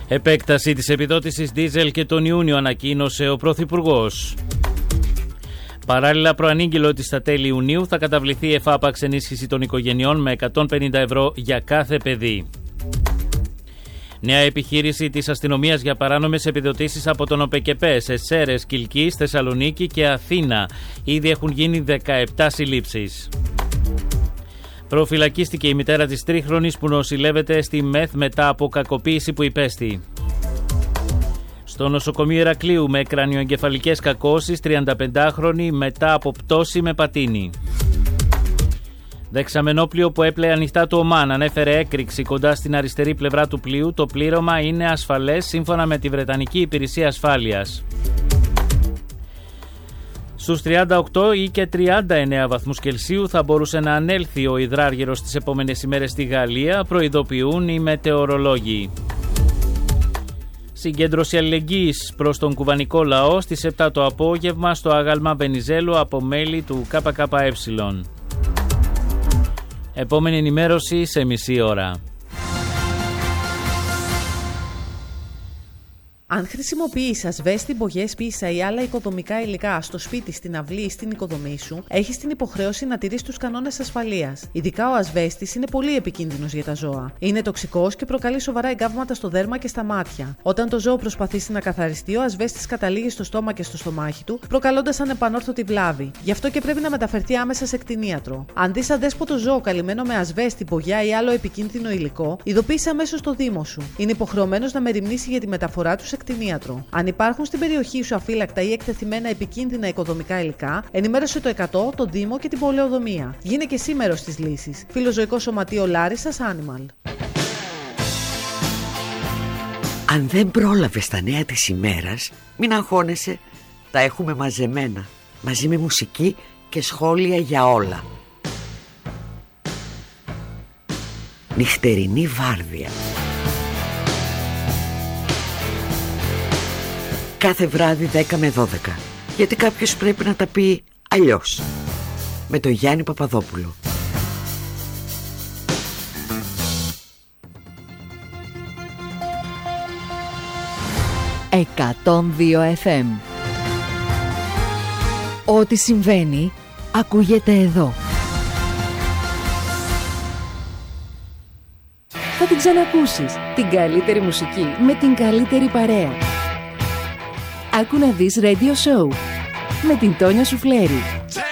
Επέκταση της επιδότησης ντίζελ και τον Ιούνιο ανακοίνωσε ο Πρωθυπουργός. Παράλληλα, προανήγγειλε ότι στα τέλη Ιουνίου θα καταβληθεί εφάπαξ ενίσχυση των οικογενειών με 150 ευρώ για κάθε παιδί. Νέα επιχείρηση της αστυνομίας για παράνομες επιδοτήσεις από τον ΟΠΕΚΕΠΕ σε Σέρρες, Κιλκής, Θεσσαλονίκη και Αθήνα. Ήδη έχουν γίνει 17 συλλήψεις. Προφυλακίστηκε η μητέρα της τρίχρονης που νοσηλεύεται στη ΜΕΘ μετά από κακοποίηση που υπέστη. Στο νοσοκομείο Ηρακλείου με κρανιοεγκεφαλικές κακώσεις 35χρονη μετά από πτώση με πατίνι. Δεξαμενόπλιο που έπλεε ανοιχτά του Ομάν ανέφερε έκρηξη κοντά στην αριστερή πλευρά του πλοίου. Το πλήρωμα είναι ασφαλές σύμφωνα με τη Βρετανική Υπηρεσία Ασφάλειας. Στους 38 ή και 39 βαθμούς Κελσίου θα μπορούσε να ανέλθει ο υδράργυρος τις επόμενες ημέρες στη Γαλλία, προειδοποιούν οι μετεωρολόγοι. Συγκέντρωση αλληλεγγύης προς τον κουβανικό λαό στις 7 το απόγευμα στο άγαλμα Βενιζέλου από μέλη του ΚΚΕ. Επόμενη ενημέρωση σε μισή ώρα. Αν χρησιμοποιείς ασβέστη, μπογιές, πίσα ή άλλα οικοδομικά υλικά στο σπίτι, στην αυλή ή στην οικοδομή σου, έχεις την υποχρέωση να τηρείς τους κανόνες ασφαλείας. Ειδικά ο ασβέστης είναι πολύ επικίνδυνος για τα ζώα. Είναι τοξικός και προκαλεί σοβαρά εγκάβματα στο δέρμα και στα μάτια. Όταν το ζώο προσπαθήσει να καθαριστεί, ο ασβέστης καταλήγει στο στόμα και στο στομάχι του, προκαλώντας ανεπανόρθωτη βλάβη. Γι' αυτό και πρέπει να μεταφερθεί άμεσα σε κτηνίατρο. Αν δεις αδέσποτο ζώο καλυμμένο με ασβέστη, μπογιά ή άλλο επικίνδυνο υλικό, ειδοποίησε αμέσως το Δήμο σου. Είναι υποχρεωμένος να μεριμνήσει για τη μεταφορά του σε κτηνίατρο. Αν υπάρχουν στην περιοχή σου αφύλακτα ή εκτεθειμένα επικίνδυνα οικοδομικά υλικά, ενημέρωσε το 100, τον Δήμο και την Πολεοδομία. Γίνε και εσύ μέρος της λύσης. Φιλοζωικό Σωματείο Λάρισσας Animal. Αν δεν πρόλαβες τα νέα της ημέρας, μην αγχώνεσαι. Τα έχουμε μαζεμένα, μαζί με μουσική και σχόλια για όλα. Νυχτερινή βάρδια. Κάθε βράδυ 10 με 12. Γιατί κάποιος πρέπει να τα πει αλλιώς. Με τον Γιάννη Παπαδόπουλο. «102 FM». Ό,τι συμβαίνει ακούγεται εδώ. Θα την ξανακούσεις. Την καλύτερη μουσική με την καλύτερη παρέα. Άκου να δεις Radio Show με την Τόνια Σουφλέρη.